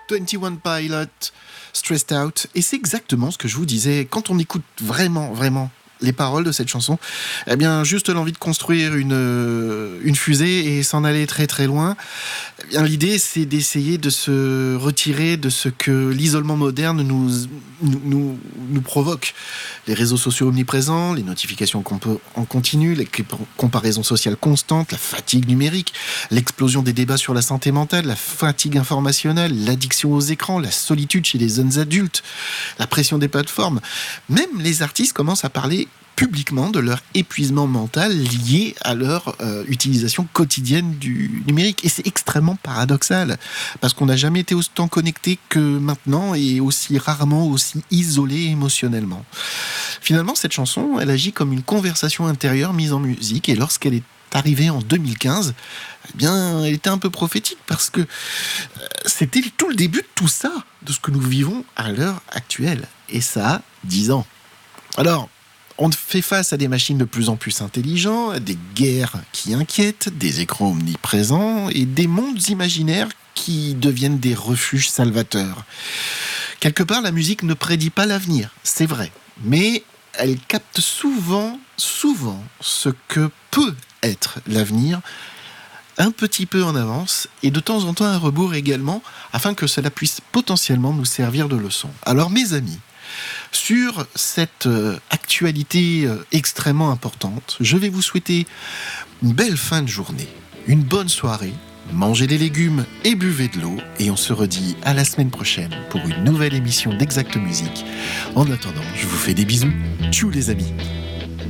21 Pilot, Stressed Out. Et c'est exactement ce que je vous disais. Quand on écoute vraiment, vraiment les paroles de cette chanson, eh bien, juste l'envie de construire une fusée et s'en aller très très loin. Eh bien, l'idée, c'est d'essayer de se retirer de ce que l'isolement moderne nous provoque. Les réseaux sociaux omniprésents, les notifications en continu, les comparaisons sociales constantes, la fatigue numérique, l'explosion des débats sur la santé mentale, la fatigue informationnelle, l'addiction aux écrans, la solitude chez les jeunes adultes, la pression des plateformes. Même les artistes commencent à parler publiquement de leur épuisement mental lié à leur utilisation quotidienne du numérique. Et c'est extrêmement paradoxal, parce qu'on n'a jamais été autant connecté que maintenant et aussi rarement aussi isolé émotionnellement. Finalement, cette chanson, elle agit comme une conversation intérieure mise en musique, et lorsqu'elle est arrivée en 2015, eh bien, elle était un peu prophétique, parce que c'était tout le début de tout ça, de ce que nous vivons à l'heure actuelle. Et ça a 10 ans. Alors, on fait face à des machines de plus en plus intelligentes, à des guerres qui inquiètent, des écrans omniprésents et des mondes imaginaires qui deviennent des refuges salvateurs. Quelque part, la musique ne prédit pas l'avenir, c'est vrai, mais elle capte souvent ce que peut être l'avenir, un petit peu en avance et de temps en temps à rebours également, afin que cela puisse potentiellement nous servir de leçon. Alors mes amis, sur cette actualité extrêmement importante, je vais vous souhaiter une belle fin de journée, une bonne soirée, mangez des légumes et buvez de l'eau, et on se redit à la semaine prochaine pour une nouvelle émission d'Exact Musique. En attendant, je vous fais des bisous. Tchou les amis.